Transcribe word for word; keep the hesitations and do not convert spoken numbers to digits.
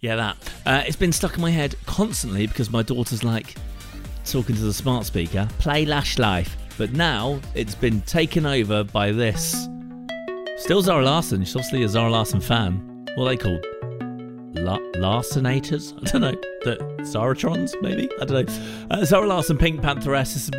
Yeah, that. Uh, it's been stuck in my head constantly because my daughter's like talking to the smart speaker, play Lash Life. But now it's been taken over by this. Still Zara Larsson. She's obviously a Zara Larsson fan. What are they called? La- Larsonators? I don't know. The Zaratrons, maybe? I don't know. Uh, Zara Larsson, Pink Pantheress. This is